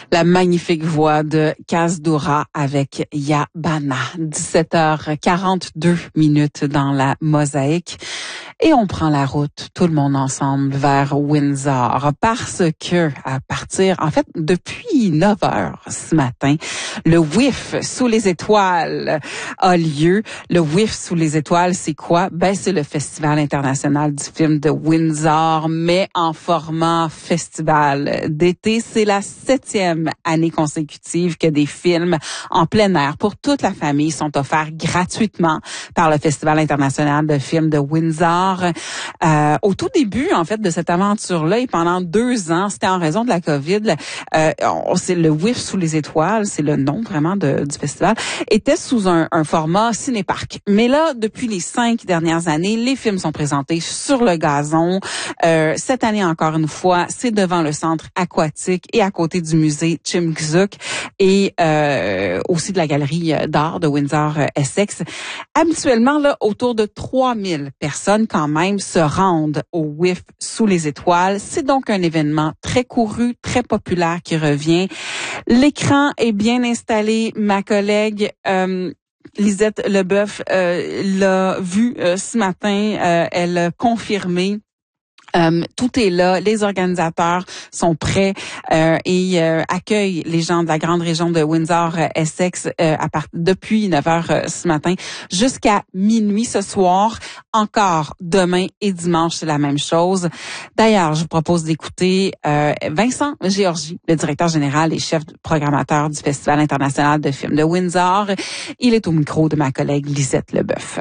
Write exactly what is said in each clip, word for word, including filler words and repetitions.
La magnifique voix de Kaz Doura avec Ya Bana. dix-sept heures quarante-deux minutes dans la mosaïque. Et on prend la route, tout le monde ensemble, vers Windsor. Parce que, à partir, en fait, depuis neuf heures ce matin, le W I F sous les étoiles a lieu. Le W I F sous les étoiles, c'est quoi? Ben, c'est le Festival international du film de Windsor, mais en format festival d'été. C'est la septième année consécutive que des films en plein air pour toute la famille sont offerts gratuitement par le Festival international de films de Windsor. Euh, au tout début, en fait, de cette aventure-là, et pendant deux ans, c'était en raison de la COVID, euh, on, c'est le W I F sous les étoiles, c'est le nom vraiment de, du festival, était sous un, un format cinéparc. Mais là, depuis les cinq dernières années, les films sont présentés sur le gazon. Euh, cette année, encore une fois, c'est devant le centre aquatique et à côté du musée Chimkzuk et euh, aussi de la galerie d'art de Windsor-Essex. Habituellement, là, autour de trois mille personnes quand même se rendent au W I F sous les étoiles. C'est donc un événement très couru, très populaire qui revient. L'écran est bien installé. Ma collègue euh, Lisette Leboeuf euh, l'a vu euh, ce matin. Euh, elle a confirmé. Um, tout est là, les organisateurs sont prêts euh, et euh, accueillent les gens de la grande région de Windsor-Essex euh, à part- depuis neuf heures euh, ce matin jusqu'à minuit ce soir. Encore demain et dimanche, c'est la même chose. D'ailleurs, je vous propose d'écouter euh, Vincent Géorgie, le directeur général et chef programmateur du Festival international de films de Windsor. Il est au micro de ma collègue Lisette Leboeuf.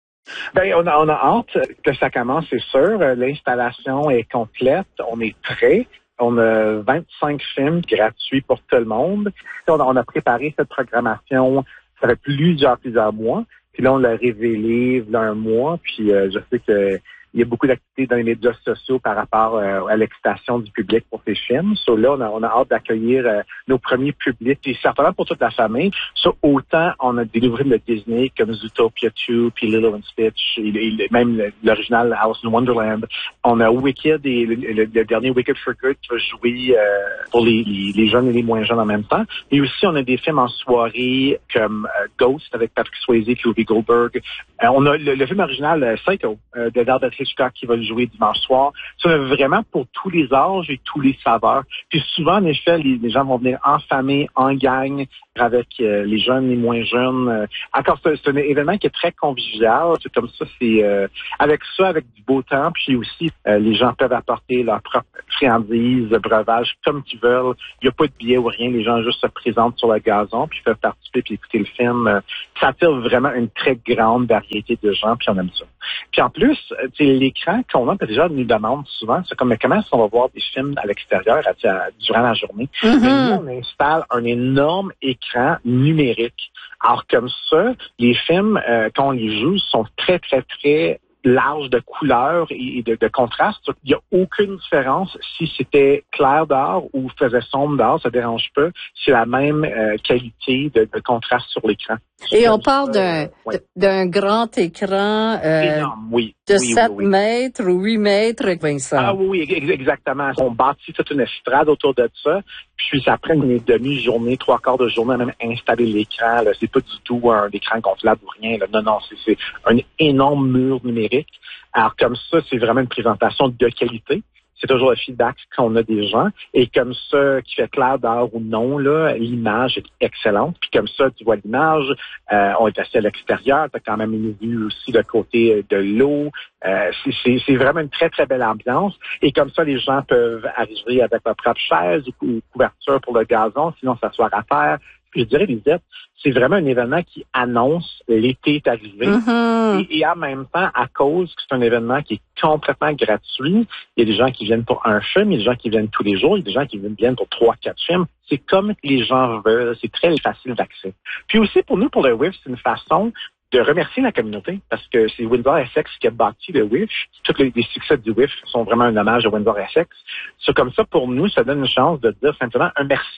Ben, on a, on a hâte que ça commence, c'est sûr. L'installation est complète. On est prêt. On a vingt-cinq films gratuits pour tout le monde. On a, on a préparé cette programmation, ça fait plusieurs, plusieurs mois. Puis là, on l'a révélé il y a un mois. Puis euh, je sais que il y a beaucoup d'activités dans les médias sociaux par rapport euh, à l'excitation du public pour ces films. So là, on a, on a hâte d'accueillir euh, nos premiers publics. Et certainement pour toute la famille. So, autant on a des nouveaux films de Disney comme Zootopia deux, puis Lilo and Stitch, et, et même l'original Alice in Wonderland. On a Wicked et le, le, le dernier Wicked for Good qui va jouer euh, pour les, les, les jeunes et les moins jeunes en même temps. Et aussi, on a des films en soirée comme euh, Ghost avec Patrick Swayze et Whoopi Goldberg. Euh, on a le, le film original euh, Psycho euh, de Alfred Hitchcock qui va le jouer dimanche soir. C'est vraiment pour tous les âges et tous les saveurs. Puis souvent, en effet, les, les gens vont venir en famille, en gang, avec euh, les jeunes, les moins jeunes. Euh, encore, c'est, c'est un événement qui est très convivial. C'est comme ça, c'est euh, avec ça, avec du beau temps. Puis aussi, euh, les gens peuvent apporter leurs propres friandises, breuvages, comme ils veulent. Il n'y a pas de billets ou rien. Les gens juste se présentent sur le gazon, puis peuvent participer puis écouter le film. Euh, ça attire vraiment une très grande variété de gens, puis on aime ça. Puis en plus, tu sais, l'écran qu'on a, les gens nous demandent souvent, c'est comme, mais comment est-ce qu'on va voir des films à l'extérieur à, à, durant la journée? Mm-hmm. Mais nous, on installe un énorme écran numérique. Alors comme ça, les films, euh, quand on les joue, sont très, très, très larges de couleurs et de, de contraste. Il n'y a aucune différence si c'était clair dehors ou faisait sombre dehors, ça ne dérange pas. C'est la même euh, qualité de, de contraste sur l'écran. Et on parle d'un, euh, ouais. d'un grand écran euh, énorme, oui. de oui, sept oui, oui. mètres ou huit mètres, Vincent. Ah oui, exactement. On bâtit toute une estrade autour de ça. Puis ça prend une demi-journée, trois quarts de journée à même installer l'écran. Là. C'est pas du tout un écran gonflable ou rien. Là. Non, non, c'est, c'est un énorme mur numérique. Alors comme ça, c'est vraiment une présentation de qualité. C'est toujours le feedback qu'on a des gens. Et comme ça, qui fait clair dehors ou non, là, l'image est excellente. Puis comme ça, tu vois l'image. Euh, on est assis à l'extérieur. Tu as quand même une vue aussi de côté de l'eau. Euh, c'est, c'est, c'est vraiment une très, très belle ambiance. Et comme ça, les gens peuvent arriver avec leur propre chaise ou, ou couverture pour le gazon, sinon s'asseoir à terre. Puis je dirais, Lisette, c'est vraiment un événement qui annonce l'été est arrivé. Mm-hmm. Et, et en même temps, à cause que c'est un événement qui est complètement gratuit, il y a des gens qui viennent pour un film, il y a des gens qui viennent tous les jours, il y a des gens qui viennent pour trois, quatre films. C'est comme les gens veulent, c'est très facile d'accès. Puis aussi, pour nous, pour le W I F, c'est une façon de remercier la communauté, parce que c'est Windsor-Essex qui a bâti le W I F. Tous les, les succès du W I F sont vraiment un hommage à Windsor-Essex. C'est comme ça, pour nous, ça donne une chance de dire simplement un merci.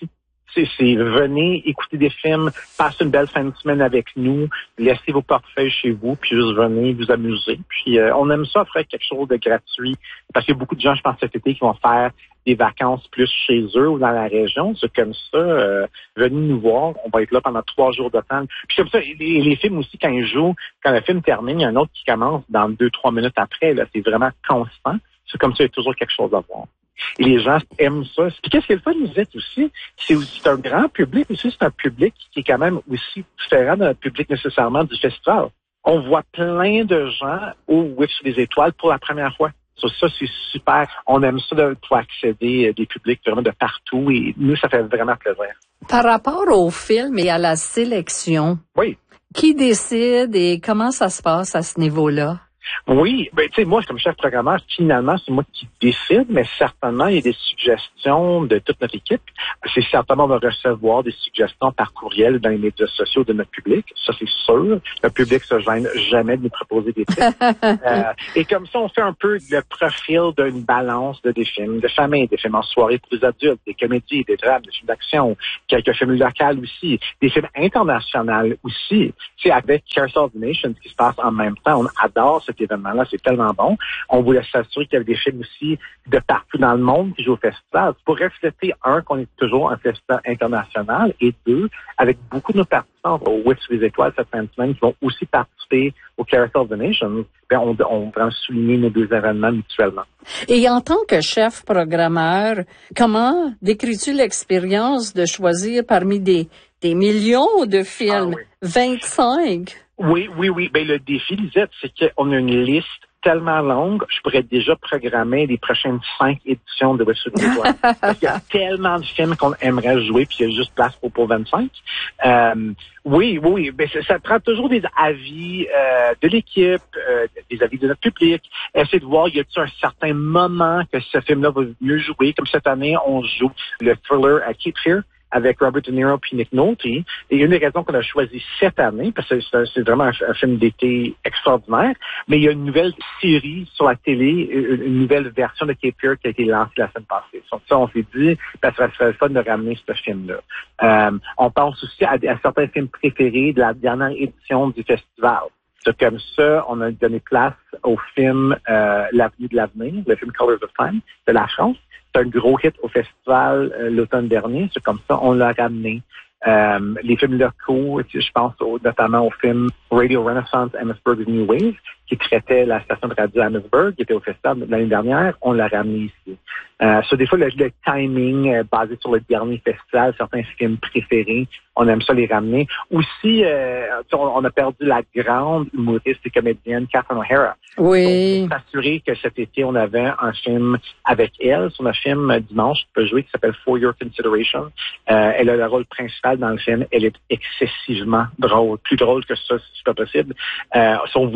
C'est, c'est venez écouter des films, passez une belle fin de semaine avec nous, laissez vos portefeuilles chez vous, puis juste venez vous amuser. Puis euh, on aime ça faire quelque chose de gratuit, parce qu'il y a beaucoup de gens, je pense, cet été qui vont faire des vacances plus chez eux ou dans la région. C'est comme ça, euh, venez nous voir, on va être là pendant trois jours de temps. Puis comme ça, les, les films aussi, quand ils jouent, quand le film termine, il y a un autre qui commence dans deux, trois minutes après. Là, c'est vraiment constant. C'est comme ça, il y a toujours quelque chose à voir. Et les gens aiment ça. Puis qu'est-ce qui est le fun, Lisette, aussi, c'est aussi c'est un grand public, aussi c'est un public qui est quand même aussi différent d'un public nécessairement du festival. On voit plein de gens au Whip sur les étoiles pour la première fois. So, ça, c'est super. On aime ça de pouvoir accéder à des publics vraiment de partout et nous, ça fait vraiment plaisir. Par rapport au film et à la sélection, oui. Qui décide et comment ça se passe à ce niveau-là? Oui, ben tu sais, moi, comme chef programmeur, finalement, c'est moi qui décide, mais certainement, il y a des suggestions de toute notre équipe. C'est certainement, on va recevoir des suggestions par courriel dans les médias sociaux de notre public. Ça, c'est sûr. Le public se gêne jamais de nous proposer des trucs. euh, et comme ça, on fait un peu le profil d'une balance de des films de famille, des films en soirée pour les adultes, des comédies, des drames, des films d'action, quelques films locaux aussi, des films internationaux aussi. Tu sais, avec Carousel of the Nations qui se passe en même temps, on adore cet événement-là, c'est tellement bon. On voulait s'assurer qu'il y avait des films aussi de partout dans le monde qui jouent au festival. Pour refléter, un, qu'on est toujours un festival international, et deux, avec beaucoup de nos participants au Whip sur les étoiles cette fin de semaine qui vont aussi participer au Carousel of the Nations, bien, on, on va souligner nos deux événements mutuellement. Et en tant que chef programmeur, comment décris-tu l'expérience de choisir parmi des, des millions de films, ah, oui. vingt-cinq? Oui, oui, oui. Ben, le défi, Lisette, c'est qu'on a une liste tellement longue, je pourrais déjà programmer les prochaines cinq éditions de Whip sur les étoiles. Parce qu'il y a tellement de films qu'on aimerait jouer, puis il y a juste place pour, pour vingt-cinq. Euh, oui, oui, ben, ça, ça prend toujours des avis euh, de l'équipe, euh, des avis de notre public. Essayer de voir, y a-t-il un certain moment que ce film-là va mieux jouer. Comme cette année, on joue le thriller à Cape Fear avec Robert De Niro puis Nick Nolte. Et une des raisons qu'on a choisi cette année, parce que c'est, c'est vraiment un, un film d'été extraordinaire, mais il y a une nouvelle série sur la télé, une, une nouvelle version de Cape Fear qui a été lancée la semaine passée. Sur ça, on s'est dit, ben, ça serait le fun de ramener ce film-là. Euh, on pense aussi à, à certains films préférés de la dernière édition du festival. C'est comme ça, on a donné place au film euh, L'Avenue de l'avenir, le film Colors of Time de la France. C'est un gros hit au festival euh, l'automne dernier. C'est comme ça, on l'a ramené. Euh, les films locaux, je pense au, notamment au film Radio Renaissance Amherstburg's New Wave, qui traitait la station de radio Amherstburg, qui était au festival l'année dernière, on l'a ramené ici. Euh, so, des fois, le, le timing euh, basé sur le dernier festival, certains films préférés, on aime ça les ramener. Aussi, euh, on, on a perdu la grande humoriste et comédienne Catherine O'Hara. Oui. On s'est assuré que cet été, on avait un film avec elle, sur un film dimanche qui peut jouer, qui s'appelle For Your Consideration. Euh, elle a le rôle principal dans le film. Elle est excessivement drôle. Plus drôle que ça, si c'est pas possible. Euh, son